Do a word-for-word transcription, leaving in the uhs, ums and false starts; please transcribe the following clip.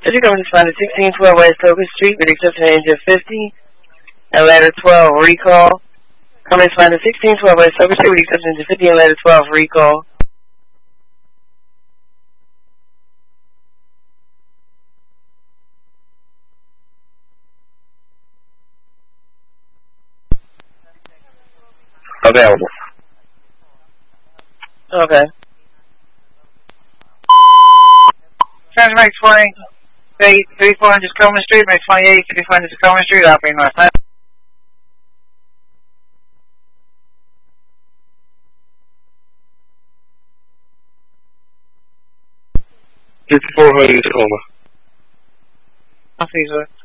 City Government responded sixteen twelve West Locust Street with exception engine fifty and ladder twelve recall. Government responded sixteen twelve West Locust Street with exception engine fifty and ladder twelve recall. Available. Okay. Transfer Make twenty-eight, thirty-four hundred Coleman Street, Make twenty-eight, thirty-four hundred Coleman Street, operating north. fifty-four hundred Tacoma. Off these,